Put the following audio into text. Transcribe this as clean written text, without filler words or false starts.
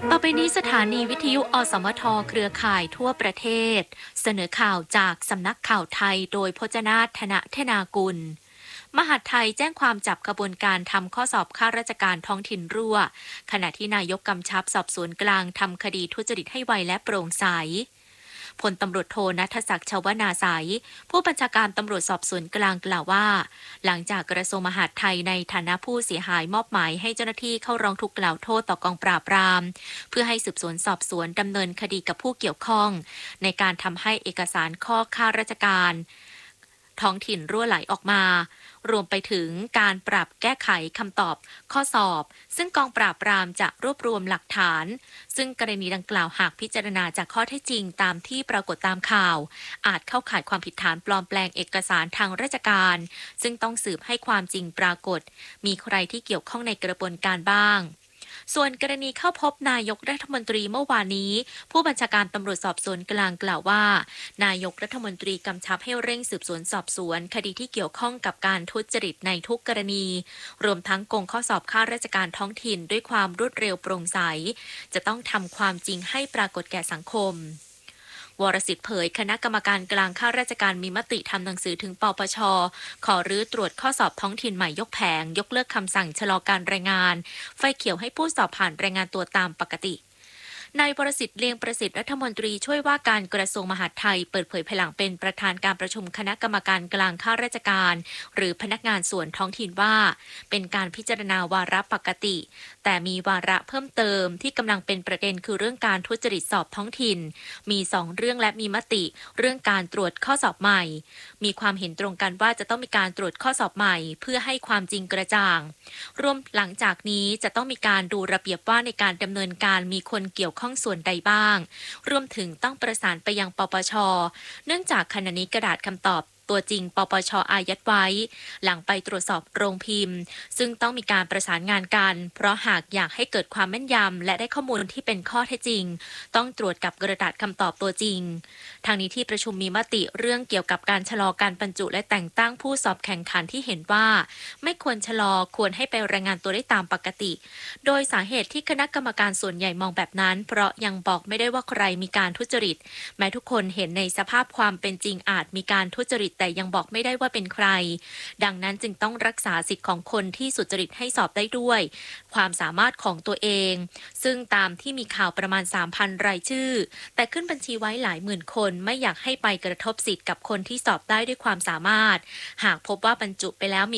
ต่อไปนี้สถานีวิทยุอสมทเครือข่ายทั่วประเทศเสนอข่าวจากสำนักข่าวไทยโดยพจนาถ ธนเทนากุลมหาดไทยแจ้งความจับขบวนการทำข้อสอบข้าราชการท้องถิ่นรั่วขณะที่นายกกำชับสอบสวนกลางทำคดีทุจริตให้ไวและโปร่งใสพลตำรวจโทณัฐศักดิ์ชวนาไสยผู้บัญชาการตำรวจสอบสวนกลางกล่าวว่าหลังจากกระทรวงมหาดไทยในฐานะผู้เสียหายมอบหมายให้เจ้าหน้าที่เข้าร้องทุกข์กล่าวโทษต่อกองปราบปรามเพื่อให้สืบสวนสอบสวนดำเนินคดีกับผู้เกี่ยวข้องในการทำให้เอกสารข้อข้าราชการท้องถิ่นรั่วไหลออกมารวมไปถึงการปรับแก้ไขคำตอบข้อสอบซึ่งกองปราบปรามจะรวบรวมหลักฐานซึ่งกรณีดังกล่าวหากพิจารณาจากข้อเท็จจริงตามที่ปรากฏตามข่าวอาจเข้าข่ายความผิดฐานปลอมแปลงเอกสารทางราชการซึ่งต้องสืบให้ความจริงปรากฏมีใครที่เกี่ยวข้องในกระบวนการบ้างส่วนกรณีเข้าพบนายกรัฐมนตรีเมื่อวานนี้ผู้บัญชาการตำรวจสอบสวนกลางกล่าวว่านายกรัฐมนตรีกำชับให้เร่งสืบสวนสอบสวนคดีที่เกี่ยวข้องกับการทุจริตในทุกกรณีรวมทั้งโกงข้อสอบข้าราชการท้องถิ่นด้วยความรวดเร็วโปร่งใสจะต้องทำความจริงให้ปรากฏแก่สังคมวรสิทธิ์เผยคณะกรรมการกลางข้าราชการมีมติทำหนังสือถึงปปช.ขอรื้อตรวจข้อสอบท้องถิ่นใหม่ยกแผงยกเลิกคำสั่งชะลอการรายงานไฟเขียวให้ผู้สอบผ่านรายงานตัวตามปกตินายวรสิทธิ์เลียงประสิทธิ์รัฐมนตรีช่วยว่าการกระทรวงมหาดไทยเปิดเผยภายหลังเป็นประธานการประชุมคณะกรรมการกลางข้าราชการหรือพนักงานส่วนท้องถิ่นว่าเป็นการพิจารณาวาระปกติแต่มีวาระเพิ่มเติมที่กำลังเป็นประเด็นคือเรื่องการทุจริตสอบท้องถิ่นมี2เรื่องและมีมติเรื่องการตรวจข้อสอบใหม่มีความเห็นตรงกันว่าจะต้องมีการตรวจข้อสอบใหม่เพื่อให้ความจริงกระจ่างรวมหลังจากนี้จะต้องมีการดูระเบียบว่าในการดำเนินการมีคนเกี่ยวข้องส่วนใดบ้างรวมถึงต้องประสานไปยังปปช.เนื่องจากขณะนี้กระดาษคำตอบตัวจริงปปช.อายัดไว้หลังไปตรวจสอบโรงพิมพ์ซึ่งต้องมีการประสานงานกันเพราะหากอยากให้เกิดความแม่นยำและได้ข้อมูลที่เป็นข้อเท็จจริงต้องตรวจกับกระดาษคำตอบตัวจริงทางนี้ที่ประชุมมีมติเรื่องเกี่ยวกับการชะลอการบรรจุและแต่งตั้งผู้สอบแข่งขันที่เห็นว่าไม่ควรชะลอควรให้ไปรายงานตัวได้ตามปกติโดยสาเหตุที่คณะกรรมการส่วนใหญ่มองแบบนั้นเพราะยังบอกไม่ได้ว่าใครมีการทุจริตแม้ทุกคนเห็นในสภาพความเป็นจริงอาจมีการทุจริตแต่ยังบอกไม่ได้ว่าเป็นใครดังนั้นจึงต้องรักษาสิทธิ์ของคนที่สุจริตให้สอบได้ด้วยความสามารถของตัวเองซึ่งตามที่มีข่าวประมาณ 3,000 รายชื่อแต่ขึ้นบัญชีไว้หลายหมื่นคนไม่อยากให้ไปกระทบสิทธิ์กับคนที่สอบได้ด้วยความสามารถหากพบว่าบรรจุไปแล้วมี